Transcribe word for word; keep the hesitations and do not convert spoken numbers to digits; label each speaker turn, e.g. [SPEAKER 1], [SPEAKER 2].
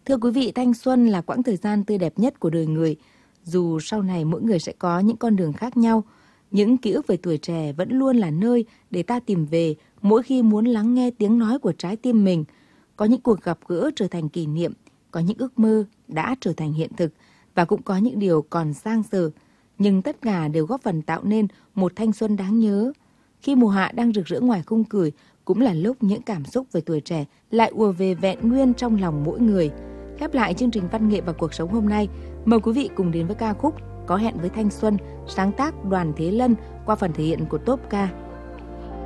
[SPEAKER 1] Thưa quý vị, thanh xuân là quãng thời gian tươi đẹp nhất của đời người. Dù sau này mỗi người sẽ có những con đường khác nhau, những ký ức về tuổi trẻ vẫn luôn là nơi để ta tìm về mỗi khi muốn lắng nghe tiếng nói của trái tim mình. Có những cuộc gặp gỡ trở thành kỷ niệm, có những ước mơ đã trở thành hiện thực và cũng có những điều còn dang dở. Nhưng tất cả đều góp phần tạo nên một thanh xuân đáng nhớ. Khi mùa hạ đang rực rỡ ngoài khung cửa, cũng là lúc những cảm xúc về tuổi trẻ lại ùa về vẹn nguyên trong lòng mỗi người. Khép lại chương trình Văn nghệ và cuộc sống hôm nay, mời quý vị cùng đến với ca khúc Có hẹn với thanh xuân, sáng tác Đoàn Thế Lân qua phần thể hiện của Tốp Ca.